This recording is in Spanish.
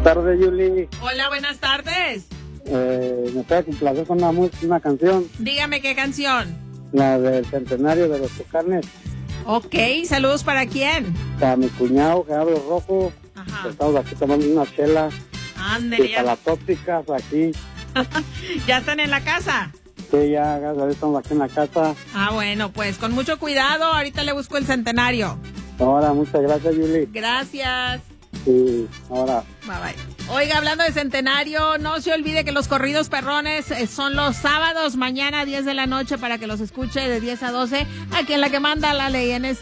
tardes, Yuli. Hola, buenas tardes. Me puede complacer con una canción, Dígame qué canción. la del centenario de los Tucanes. Ok, saludos para quién. Para mi cuñado, Gerardo Rojo. Ajá. Estamos aquí tomando una chela. Ándele, Y para las tópicas aquí. ¿Ya están en la casa? Sí, ya, gracias a Dios, estamos aquí en la casa. Ah, bueno, pues con mucho cuidado, ahorita le busco el centenario. Ahora, muchas gracias, Yuli. Gracias. Sí, ahora. Bye bye. Oiga, hablando de centenario, no se olvide que los corridos perrones son los sábados, mañana a 10 de la noche, para que los escuche de 10 a 12, aquí en La que manda la ley en esta